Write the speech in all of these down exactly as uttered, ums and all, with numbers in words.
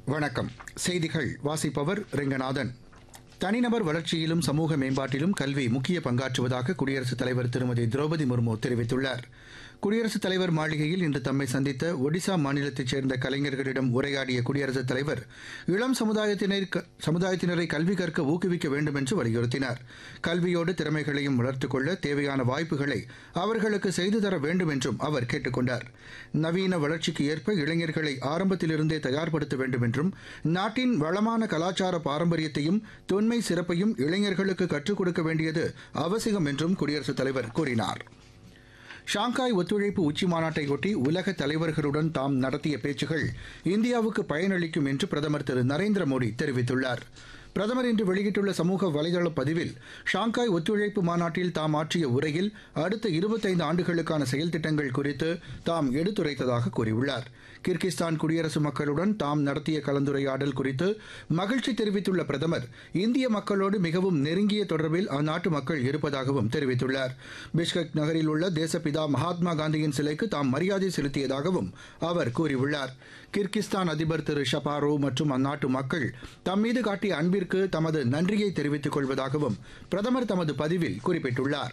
வணக்கம். செய்திகள் வாசிப்பவர் ரெங்கநாதன். தனிநபர் வளர்ச்சியிலும் சமூக மேம்பாட்டிலும் கல்வி முக்கிய பங்காற்றுவதாக குடியரசுத் தலைவர் திருமதி திரௌபதி முர்மு தெரிவித்துள்ளார். குடியரசுத் தலைவர் மாளிகையில் இன்று தம்மை சந்தித்த ஒடிசா மாநிலத்தைச் சேர்ந்த கலைஞர்களிடம் உரையாடிய குடியரசுத் தலைவர் இளம் சமுதாயத்தினர் சமுதாயத்தினரை கல்வி கற்க ஊக்குவிக்க வேண்டும் என்று வலியுறுத்தினார். கல்வியோடு திறமைகளையும் வளர்த்துக் கொள்ள தேவையான வாய்ப்புகளை அவர்களுக்கு செய்து தர வேண்டும் என்றும் அவர் கேட்டுக் கொண்டார். நவீன வளர்ச்சிக்கு ஏற்ப இளைஞர்களை ஆரம்பத்திலிருந்தே தயார்படுத்த வேண்டும் என்றும், நாட்டின் வளமான கலாச்சார பாரம்பரியத்தையும் தொன்மை சிறப்பையும் இளைஞர்களுக்கு கற்றுக் கொடுக்க வேண்டியது அவசியம் என்றும் குடியரசுத் தலைவர் கூறினார். ஷாங்காய் ஒத்துழைப்பு உச்சிமாநாட்டையொட்டி உலக தலைவர்களுடன் தாம் நடத்திய பேச்சுகள் இந்தியாவுக்கு பயனளிக்கும் என்று பிரதமர் திரு நரேந்திர மோடி தெரிவித்துள்ளார். பிரதமர் இன்று வெளியிட்டுள்ள சமூக வலைதள பதிவில் ஷாங்காய் ஒத்துழைப்பு மாநாட்டில் தாம் ஆற்றிய உரையில் அடுத்த இருபத்தைந்து ஆண்டுகளுக்கான செயல் திட்டங்கள் குறித்து தாம் எடுத்துரைத்ததாக கூறியுள்ளார். கிர்கிஸ்தான் குடியரசு மக்களுடன் தாம் நடத்திய கலந்துரையாடல் குறித்து மகிழ்ச்சி தெரிவித்துள்ள பிரதமர் இந்திய மக்களோடு மிகவும் நெருங்கிய தொடர்பில் அந்நாட்டு மக்கள் இருப்பதாகவும் தெரிவித்துள்ளார். பிஷ்கெக் நகரில் உள்ள தேசப்பிதா மகாத்மா காந்தியின் சிலைக்கு தாம் மரியாதை செலுத்தியதாகவும் அவர் கூறியுள்ளார். கிர்கிஸ்தான் அதிபர் திரு ஷபாரோ மற்றும் அந்நாட்டு மக்கள் தம்மீது காட்டிய அன்பிற்கு தமது நன்றியை தெரிவித்துக் கொள்வதாகவும் பிரதமர் தமது பதிவில் குறிப்பிட்டுள்ளார்.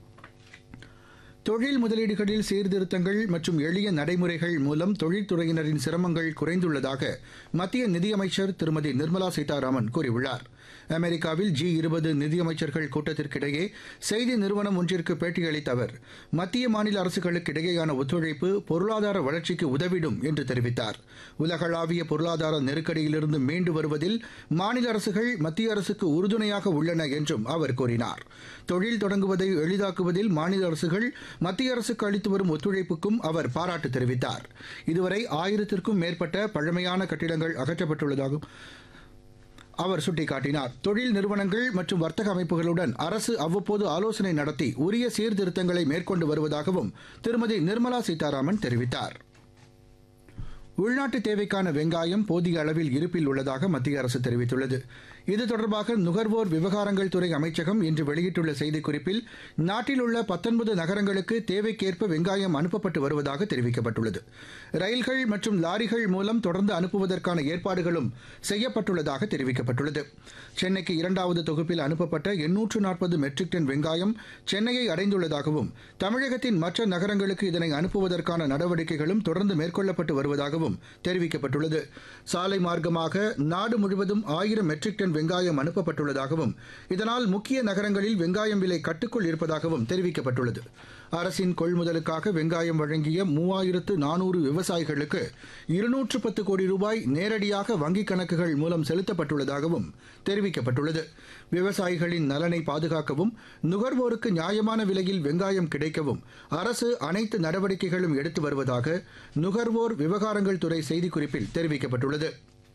தொழில் முதலீடுகளில் சீர்திருத்தங்கள் மற்றும் எளிய நடைமுறைகள் மூலம் தொழில்துறையினரின் சிரமங்கள் குறைந்துள்ளதாக மத்திய நிதியமைச்சர் திருமதி நிர்மலா சீதாராமன் கூறியுள்ளார். அமெரிக்காவில் ஜி இருபது நிதியமைச்சர்கள் கூட்டத்திற்கிடையே செய்தி நிறுவனம் ஒன்றிற்கு பேட்டியளித்த அவர் மத்திய மாநில அரசுகளுக்கு இடையேயான ஒத்துழைப்பு பொருளாதார வளர்ச்சிக்கு உதவிடும் என்று தெரிவித்தார். உலகளாவிய பொருளாதார நெருக்கடியிலிருந்து மீண்டு வருவதில் மாநில அரசுகள் மத்திய அரசுக்கு உறுதுணையாக உள்ளன என்றும் அவர் கூறினார். தொழில் தொடங்குவதை எளிதாக்குவதில் மாநில அரசுகள் மத்திய அரசுக்கு அளித்து வரும் ஒத்துழைப்புக்கும் அவர் பாராட்டு தெரிவித்தார். இதுவரை ஆயிரத்திற்கும் மேற்பட்ட பழமையான கட்டிடங்கள் அகற்றப்பட்டுள்ளதாகவும் அவர் சுட்டிக்காட்டினார். தொழில் நிறுவனங்கள் மற்றும் வர்த்தக அமைப்புகளுடன் அரசு அவ்வப்போது ஆலோசனை நடத்தி உரிய சீர்திருத்தங்களை மேற்கொண்டு வருவதாகவும் திருமதி நிர்மலா சீதாராமன் தெரிவித்தார். உள்நாட்டு தேவைக்கான வெங்காயம் போதிய அளவில் இருப்பில் உள்ளதாக மத்திய அரசு தெரிவித்துள்ளது. இது தொடர்பாக நுகர்வோர் விவகாரங்கள் துறை அமைச்சகம் இன்று வெளியிட்டுள்ள செய்திக்குறிப்பில் நாட்டில் உள்ள பத்தொன்பது நகரங்களுக்கு தேவைக்கேற்ப வெங்காயம் அனுப்பப்பட்டு வருவதாக தெரிவிக்கப்பட்டுள்ளது. ரயில்கள் மற்றும் லாரிகள் மூலம் தொடர்ந்து அனுப்புவதற்கான ஏற்பாடுகளும் செய்யப்பட்டுள்ளதாக தெரிவிக்கப்பட்டுள்ளது. சென்னைக்கு இரண்டாவது தொகுப்பில் அனுப்பப்பட்ட எண்ணூற்று நாற்பது மெட்ரிக் டன் வெங்காயம் சென்னையை அடைந்துள்ளதாகவும், தமிழகத்தின் மற்ற நகரங்களுக்கு இதனை அனுப்புவதற்கான நடவடிக்கைகளும் தொடர்ந்து மேற்கொள்ளப்பட்டு வருவதாகவும் தெரிவிக்கப்பட்டுள்ளது. சாலை மார்க்கமாக நாடு முழுவதும் ஆயிரம் மெட்ரிக் டன் வெங்காயம் அனுப்பப்பட்டுள்ளதாகவும், இதனால் முக்கிய நகரங்களில் வெங்காயம் விலை கட்டுக்குள் இருப்பதாகவும் தெரிவிக்கப்பட்டுள்ளது. அரசின் கொள்முதலுக்காக வெங்காயம் வழங்கிய மூவாயிரத்து நானூறு விவசாயிகளுக்கு இருநூற்று பத்து கோடி ரூபாய் நேரடியாக வங்கிக் கணக்குகள் மூலம் செலுத்தப்பட்டுள்ளதாகவும் தெரிவிக்கப்பட்டுள்ளது. விவசாயிகளின் நலனை பாதுகாக்கவும் நுகர்வோருக்கு நியாயமான விலையில் வெங்காயம் கிடைக்கவும் அரசு அனைத்து நடவடிக்கைகளும் எடுத்து வருவதாக நுகர்வோர் விவகாரங்கள் துறை செய்திக்குறிப்பில் தெரிவிக்கப்பட்டுள்ளது.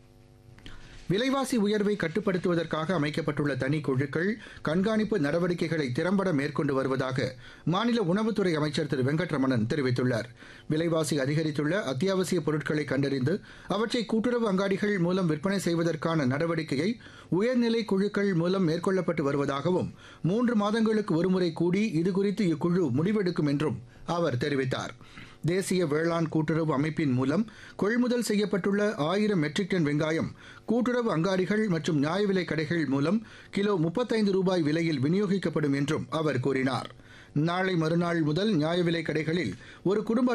விலைவாசி உயர்வை கட்டுப்படுத்துவதற்காக அமைக்கப்பட்டுள்ள தனிக்குழுக்கள் கண்காணிப்பு நடவடிக்கைகளை திறம்பட மேற்கொண்டு வருவதாக மாநில உணவுத்துறை அமைச்சர் திரு வெங்கட்ரமணன் தெரிவித்துள்ளார். விலைவாசி அதிகரித்துள்ள அத்தியாவசிய பொருட்களை கண்டறிந்து அவற்றை கூட்டுறவு அங்காடிகள் மூலம் விற்பனை செய்வதற்கான நடவடிக்கையை உயர்நிலை குழுக்கள் மூலம் மேற்கொள்ளப்பட்டு வருவதாகவும், மூன்று மாதங்களுக்கு ஒருமுறை கூடி இதுகுறித்து இக்குழு முடிவெடுக்கும் என்றும் அவர் தெரிவித்தார். தேசிய வேளாண் கூட்டுறவு அமைப்பின் மூலம் கொள்முதல் செய்யப்பட்டுள்ள ஆயிரம் மெட்ரிக் டன் வெங்காயம் கூட்டுறவு அங்காடிகள் மற்றும் நியாய விலை கடைகள் மூலம் கிலோ முப்பத்தைந்து ரூபாய் விலையில் விநியோகிக்கப்படும் என்றும் அவர் கூறினார். நாளை மறுநாள் முதல் நியாய விலை கடைகளில் ஒரு குடும்ப